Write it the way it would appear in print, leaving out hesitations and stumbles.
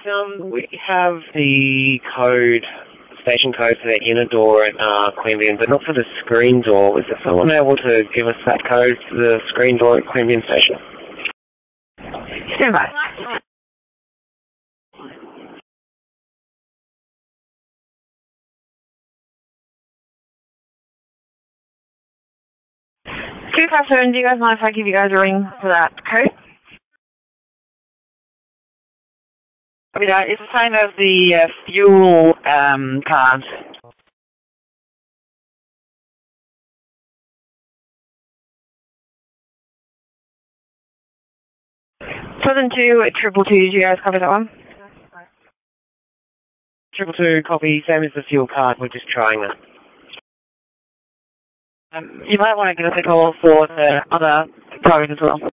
We have the station code for the inner door at Queanbeyan, but not for the screen door. Is there someone able to give us that code for the screen door at Queanbeyan Station? Stand by. $257, do you guys mind if I give you guys a ring for that code? It's the same as the fuel card. 72-222, did you guys copy that one? 222, copy, same as the fuel card, we're just trying that. You might want to give us a call for the other code as well.